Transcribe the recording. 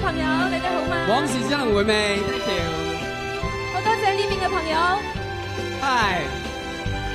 朋友，你哋好嗎？ 往事只能回味。Thank you。 好多謝呢邊嘅朋友。 係。